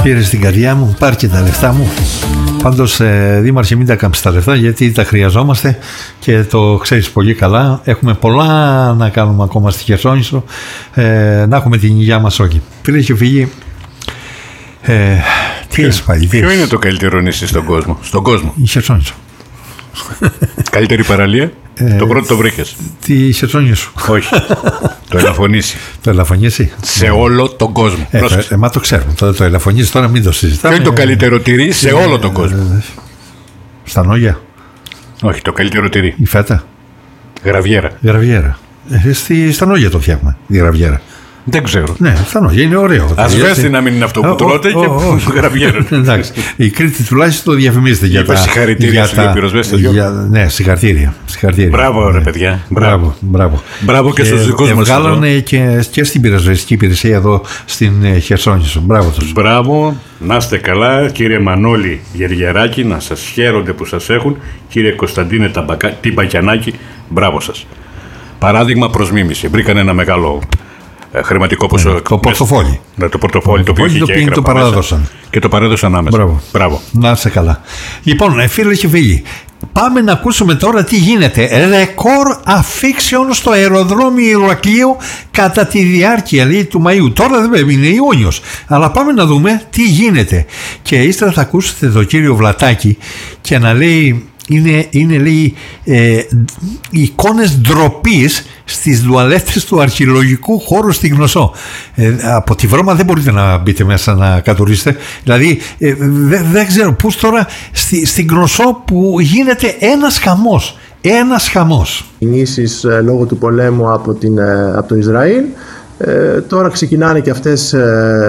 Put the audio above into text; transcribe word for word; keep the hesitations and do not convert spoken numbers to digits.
Πήρες την καρδιά μου, πάρ' και τα λεφτά μου. Πάντως, ε, δήμαρχε, μην τα κάμψεις τα λεφτά, γιατί τα χρειαζόμαστε και το ξέρεις πολύ καλά. Έχουμε πολλά να κάνουμε ακόμα στη Χερσόνησο, ε, να έχουμε την υγεία μας όλοι. Φίλε, έχει φύγει. Ε, τι έχεις πάλι, Ποιο είναι το καλύτερο νησί στον κόσμο? Στον κόσμο. Η Χερσόνησο. Καλύτερη παραλία. Ε, το πρώτο το βρήκες. Τη Χερσόνησο. Όχι. Το Ελαφωνήσι. Το Ελαφωνήσι. Σε όλο τον κόσμο. Ε, το, ε, μα το ξέρουμε. Το, το Ελαφωνήσι τώρα μην το συζητάμε. Ποιο είναι το καλύτερο τυρί σε όλο τον κόσμο? Ε, στα Νόγια. Όχι, το καλύτερο τυρί. Η φέτα. Γραβιέρα. Γραβιέρα. Ε, στη, στα Νόγια το φτιάχνουμε. Η γραβιέρα. Δεν ξέρω. Ναι, στα Νόγια είναι ωραίο. Ασβέστη να μην είναι αυτό που τρώτε και γραβιέρα. Εντάξει. Η Κρήτη τουλάχιστον το διαφημίζεται για τα. Συγχαρητήρια στον πυροσβέστη. Ναι, συγχαρητήρια. Μπράβο, ρε παιδιά. Μπράβο. Μπράβο και στους δικούς μας. Βγάλανε και στην πυροσβεστική υπηρεσία εδώ στην Χερσόνησο. Μπράβο τους. Μπράβο. Να είστε καλά, κύριε Μανώλη Γεργεράκη, να σας χαίρονται που σας έχουν. Κύριε Κωνσταντίνε Τιμπακιανάκη, μπράβο σας. Παράδειγμα προς μίμηση. Βρήκαν ένα μεγάλο χρηματικό ποσό. Ναι, το πορτοφόλι. Ναι, το πορτοφόλι το οποίο είχε το παράδοσαν. Και το παρέδωσαν άμεσα. Μπράβο. Μπράβο. Να είσαι καλά. Λοιπόν, φίλε και φίλοι, πάμε να ακούσουμε τώρα τι γίνεται. Ρεκόρ αφήξεων στο αεροδρόμιο Ηρακλείου κατά τη διάρκεια, λέει, του Μαΐου. Τώρα δεν είναι Ιούνιος, αλλά πάμε να δούμε τι γίνεται. Και ύστερα θα ακούσετε τον κύριο Βλατάκη και να λέει. Είναι, είναι λέει ε, εικόνες ντροπής στις τουαλέτες του αρχαιολογικού χώρου στη Γνωσό. Ε, από τη Βρώμα δεν μπορείτε να μπείτε μέσα να κατουρίσετε. Δηλαδή ε, δεν δε ξέρω πούς τώρα στη, στη Γνωσό που γίνεται ένας χαμός. Ένας χαμός. Κινήσεις ε, λόγω του πολέμου από, την, ε, από το Ισραήλ. Ε, τώρα ξεκινάνε και αυτές... Ε,